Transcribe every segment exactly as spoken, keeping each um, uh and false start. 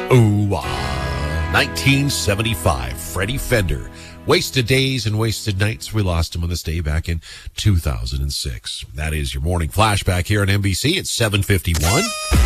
Ooh, ah, nineteen seventy-five, Freddie Fender. Wasted days and wasted nights. We lost him on this day back in two thousand six. That is your morning flashback here on N B C. It's seven fifty-one.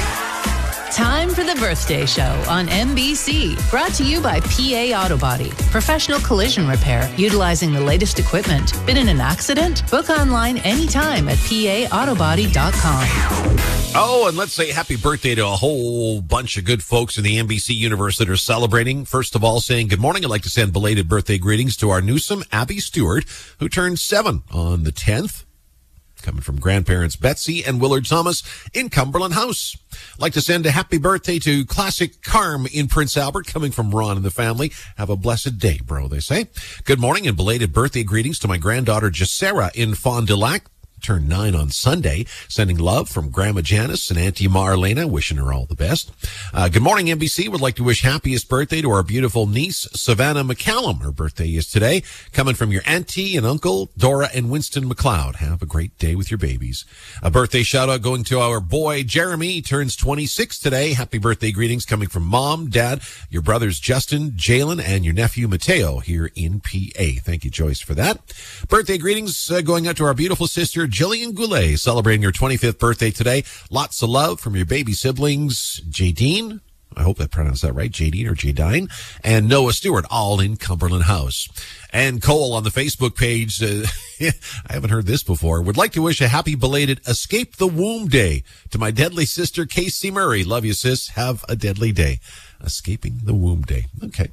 Time for the birthday show on N B C. Brought to you by P A Auto Body. Professional collision repair utilizing the latest equipment. Been in an accident? Book online anytime at P A autobody dot com. Oh, and let's say happy birthday to a whole bunch of good folks in the N B C universe that are celebrating. First of all, saying good morning. I'd like to send belated birthday greetings to our Newsome Abby Stewart, who turned seven on the tenth. Coming from grandparents Betsy and Willard Thomas in Cumberland House. I'd like to send a happy birthday to Classic Carm in Prince Albert, coming from Ron and the family. Have a blessed day, bro, they say. Good morning and belated birthday greetings to my granddaughter Jacera in Fond du Lac. Turned nine on Sunday. Sending love from Grandma Janice and Auntie Marlena, wishing her all the best. Uh, good morning, N B C. Would like to wish happiest birthday to our beautiful niece, Savannah McCallum. Her birthday is today. Coming from your auntie and uncle, Dora and Winston McLeod. Have a great day with your babies. A birthday shout out going to our boy, Jeremy. He turns twenty-six today. Happy birthday greetings coming from Mom, Dad, your brothers, Justin, Jalen, and your nephew, Mateo, here in P A. Thank you, Joyce, for that. Birthday greetings uh, going out to our beautiful sister, Jillian Goulet, celebrating your twenty-fifth birthday today. Lots of love from your baby siblings, Jadine. I hope I pronounced that right, Jadine or Jadine, and Noah Stewart, all in Cumberland House. And Cole on the Facebook page, uh, I haven't heard this before, would like to wish a happy belated Escape the Womb Day to my deadly sister, Casey Murray. Love you, sis. Have a deadly day. Escaping the Womb Day. Okay.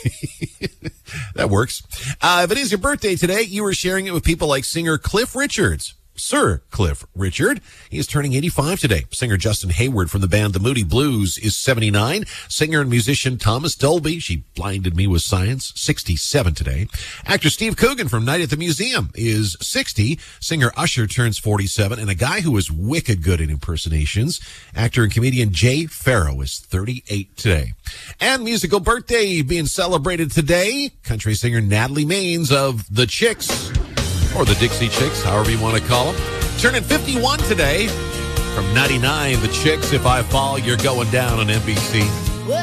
That works. Uh, if it is your birthday today, you are sharing it with people like singer Cliff Richards. Sir Cliff Richard. He is turning eighty-five today. Singer Justin Hayward from the band The Moody Blues is seventy-nine. Singer and musician Thomas Dolby, She Blinded Me with Science, sixty-seven today. Actor Steve Coogan from Night at the Museum is sixty. Singer Usher turns forty-seven. And a guy who is wicked good at impersonations, actor and comedian Jay Farrow, is thirty-eight today. And musical birthday being celebrated today, country singer Natalie Maines of The Chicks, or the Dixie Chicks, however you want to call them. Turning fifty-one today. From ninety-nine, The Chicks, If I Fall, You're Going Down on N B C.